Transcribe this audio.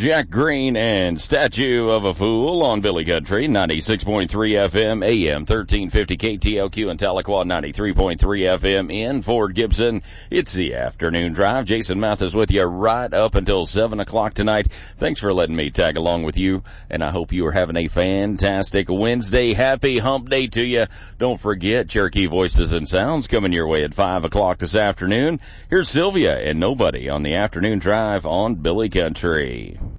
Jack Green and Statue of a Fool on Billy Country, 96.3 FM, AM 1350 KTLQ in Tahlequah, 93.3 FM in Fort Gibson. It's the afternoon drive. Jason Mathis with you right up until 7 o'clock tonight. Thanks for letting me tag along with you, and I hope you are having a fantastic Wednesday. Happy hump day to you. Don't forget Cherokee Voices and Sounds coming your way at 5 o'clock this afternoon. Here's Sylvia and Nobody on the afternoon drive on Billy Country.